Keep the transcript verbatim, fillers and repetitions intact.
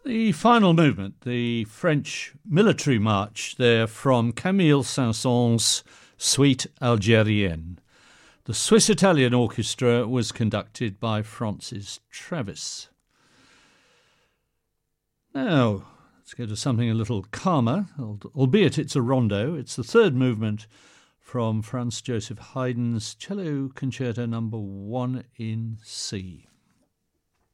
The final movement, the French military march there from Camille Saint-Saëns' Suite Algérienne. The Swiss-Italian orchestra was conducted by Francis Travis. Now, let's go to something a little calmer, albeit it's a rondo. It's the third movement from Franz Joseph Haydn's Cello Concerto number one in C.